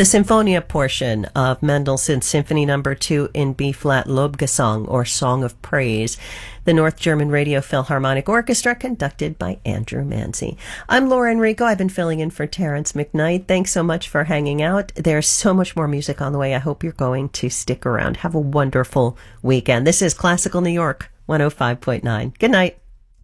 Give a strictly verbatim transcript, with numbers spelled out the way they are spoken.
The Sinfonia portion of Mendelssohn's Symphony Number Two in B-flat Lobgesang, or Song of Praise, the North German Radio Philharmonic Orchestra, conducted by Andrew Manzi. I'm Laura Enrico. I've been filling in for Terrence McKnight. Thanks so much for hanging out. There's so much more music on the way. I hope you're going to stick around. Have a wonderful weekend. This is Classical New York, one oh five point nine. Good night.